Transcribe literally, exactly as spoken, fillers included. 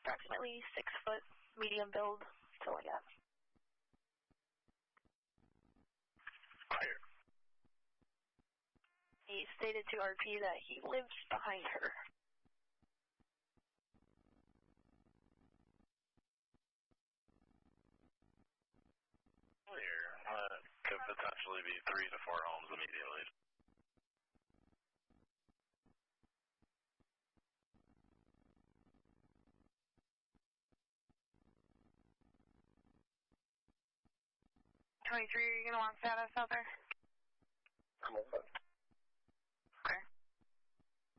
approximately six foot, medium build, something like that. Clear. He stated to R P that he lives behind her. Clear. Uh, could potentially be three to four homes immediately. twenty-three, are you going to want status out there? I'm open.